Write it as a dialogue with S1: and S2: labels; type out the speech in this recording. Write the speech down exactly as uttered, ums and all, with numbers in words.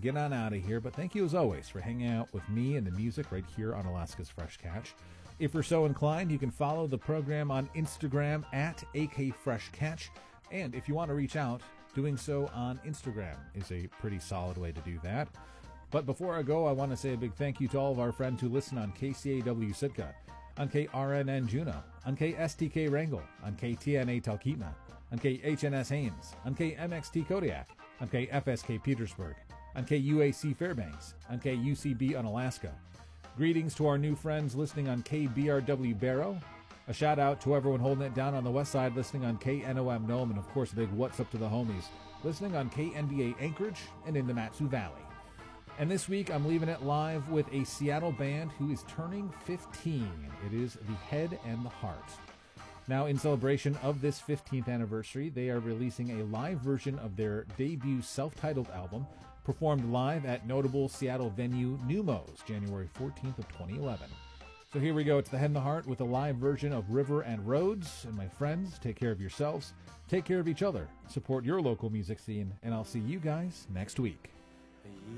S1: get on out of here. But thank you, as always, for hanging out with me and the music right here on Alaska's Fresh Catch. If you're so inclined, you can follow the program on Instagram at A K Fresh Catch. And if you want to reach out, doing so on Instagram is a pretty solid way to do that. But before I go, I want to say a big thank you to all of our friends who listen on K C A W Sitka, on K R N N Juneau, on K S T K Wrangell, on K T N A Talkeetna, on K H N S Haines, on K M X T Kodiak, on K F S K Petersburg, on K U A C Fairbanks, on K U C B on Alaska. Greetings to our new friends listening on K B R W Barrow. A shout out to everyone holding it down on the west side listening on K N O M Nome, and of course a big what's up to the homies listening on K N B A Anchorage and in the Matsu Valley. And this week I'm leaving it live with a Seattle band who is turning fifteen. It is The Head and the Heart. Now, in celebration of this fifteenth anniversary, they are releasing a live version of their debut self-titled album, performed live at notable Seattle venue Neumos, January fourteenth of twenty eleven. So here we go. It's The Head and the Heart with a live version of River and Roads. And my friends, take care of yourselves, take care of each other, support your local music scene, and I'll see you guys next week.